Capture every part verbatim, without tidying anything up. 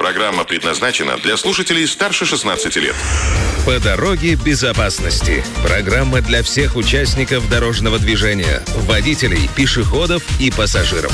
Программа предназначена для слушателей старше шестнадцати лет. По дороге безопасности. Программа для всех участников дорожного движения, водителей, пешеходов и пассажиров.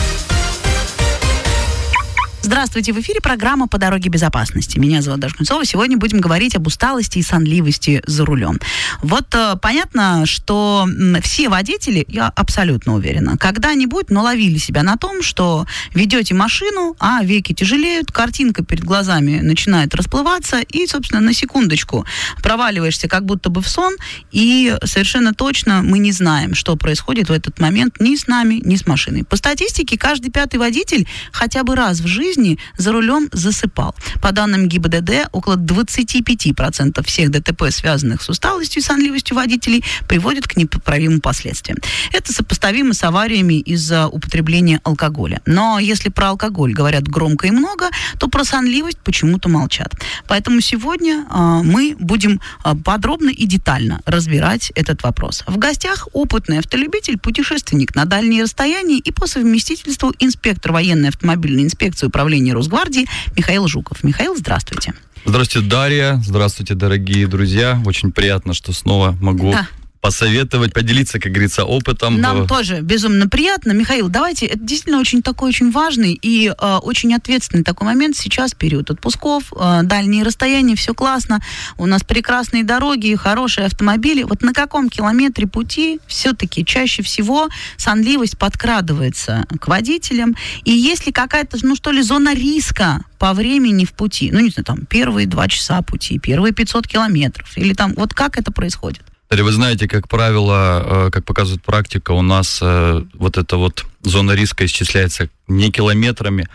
Здравствуйте, в эфире программа «По дороге безопасности». Меня зовут Даша Кунцова. Сегодня будем говорить об усталости и сонливости за рулем. Вот э, понятно, что м, все водители, я абсолютно уверена, когда-нибудь наловили себя на том, что ведете машину, а веки тяжелеют, картинка перед глазами начинает расплываться, и, собственно, на секундочку проваливаешься как будто бы в сон, и совершенно точно мы не знаем, что происходит в этот момент ни с нами, ни с машиной. По статистике, каждый пятый водитель хотя бы раз в жизни за рулем засыпал. По данным ГИБДД, около двадцать пять процентов всех ДТП, связанных с усталостью и сонливостью водителей, приводят к непоправимым последствиям. Это сопоставимо с авариями из-за употребления алкоголя. Но если про алкоголь говорят громко и много, то про сонливость почему-то молчат. Поэтому сегодня э, мы будем э, подробно и детально разбирать этот вопрос. В гостях опытный автолюбитель, путешественник на дальние расстояния и по совместительству инспектор военной автомобильной инспекции управления Росгвардии Михаил Жуков. Михаил, здравствуйте. Здравствуйте, Дарья. Здравствуйте, дорогие друзья. Очень приятно, что снова могу да. посоветовать, поделиться, как говорится, опытом. Нам тоже безумно приятно. Михаил, давайте, это действительно очень такой очень важный и э, очень ответственный такой момент. Сейчас период отпусков, э, дальние расстояния, все классно. У нас прекрасные дороги, хорошие автомобили. Вот на каком километре пути все-таки чаще всего сонливость подкрадывается к водителям? И есть ли какая-то, ну что ли, зона риска по времени в пути? Ну, не знаю, там, первые два часа пути, первые пятьсот километров. Или там, вот как это происходит? Вы знаете, как правило, как показывает практика, у нас вот эта вот зона риска исчисляется не километрами,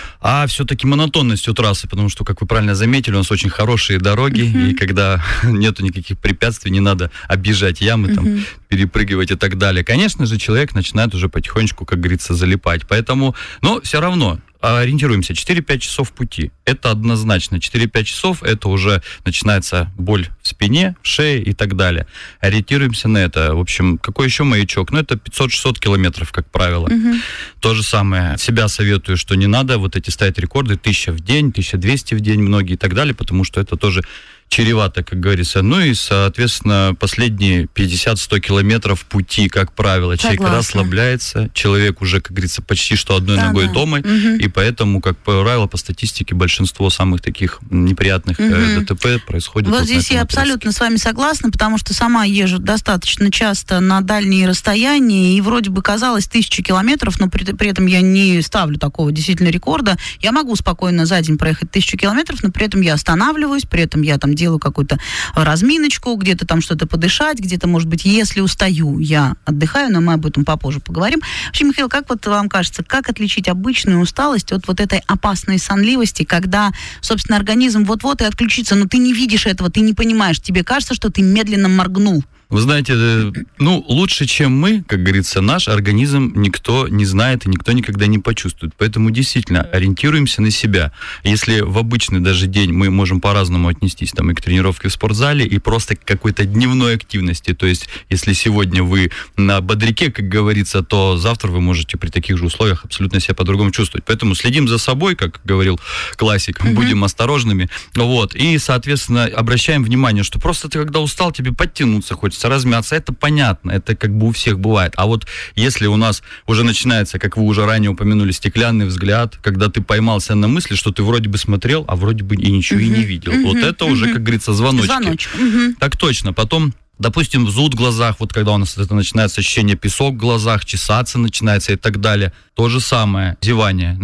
а все-таки монотонностью трассы, потому что, как вы правильно заметили, у нас очень хорошие дороги, uh-huh. и когда нету никаких препятствий, не надо объезжать ямы, uh-huh. там, перепрыгивать и так далее. Конечно же, человек начинает уже потихонечку, как говорится, залипать. Поэтому, но все равно ориентируемся, четыре-пять часов пути. Это однозначно. четыре-пять часов, это уже начинается боль в спине, в шее и так далее. Ориентируемся на это. В общем, какой еще маячок? Ну, это пятьсот-шестьсот километров, как правило. Угу. То же самое. Себя советую, что не надо вот эти ставить рекорды тысяча в день, тысяча двести в день, многие и так далее, потому что это тоже чревато, как говорится. Ну и, соответственно, последние пятьдесят-сто километров пути, как правило, Согласна. человек расслабляется, человек уже, как говорится, почти что одной да, ногой да. дома, угу. и поэтому, как правило, по статистике, большинство самых таких неприятных угу. э, ДТП происходит. Вот, вот здесь я абсолютно с вами согласна, потому что сама езжу достаточно часто на дальние расстояния, и вроде бы казалось тысяча километров, но при, при этом я не ставлю такого действительно рекорда. Я могу спокойно за день проехать тысячу километров, но при этом я останавливаюсь, при этом я там делаю какую-то разминочку, где-то там что-то подышать, где-то, может быть, если устаю, я отдыхаю, но мы об этом попозже поговорим. Вообще, Михаил, как вот вам кажется, как отличить обычную усталость от вот этой опасной сонливости, когда, собственно, организм вот-вот и отключится, но ты не видишь этого, ты не понимаешь, тебе кажется, что ты медленно моргнул? Вы знаете, ну, лучше, чем мы, как говорится, наш организм никто не знает и никто никогда не почувствует. Поэтому действительно ориентируемся на себя. Если в обычный даже день мы можем по-разному отнестись там, и к тренировке в спортзале, и просто к какой-то дневной активности. То есть, если сегодня вы на бодряке, как говорится, то завтра вы можете при таких же условиях абсолютно себя по-другому чувствовать. Поэтому следим за собой, как говорил классик, mm-hmm. будем осторожными. Вот. И, соответственно, обращаем внимание, что просто ты, когда устал, тебе подтянуться хочется, размяться, это понятно, это как бы у всех бывает. А вот если у нас уже начинается, как вы уже ранее упомянули, стеклянный взгляд, когда ты поймался на мысли, что ты вроде бы смотрел, а вроде бы и ничего uh-huh, и не видел. Uh-huh, вот это uh-huh. уже, как говорится, звоночки. Звоночек. Uh-huh. Так точно. Потом, допустим, зуд в глазах, вот когда у нас это начинается ощущение песок в глазах, чесаться начинается и так далее. То же самое. Зевание.